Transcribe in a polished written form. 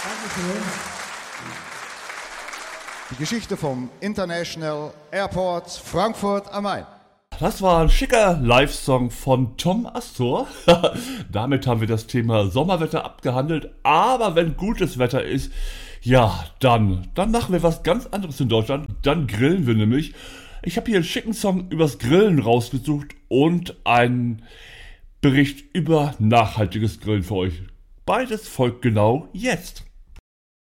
Dankeschön. Die Geschichte vom International Airport Frankfurt am Main. Das war ein schicker Live-Song von Tom Astor. Damit haben wir das Thema Sommerwetter abgehandelt. Aber wenn gutes Wetter ist, ja, dann machen wir was ganz anderes in Deutschland. Dann grillen wir nämlich. Ich habe hier einen schicken Song übers Grillen rausgesucht und einen Bericht über nachhaltiges Grillen für euch. Beides folgt genau jetzt.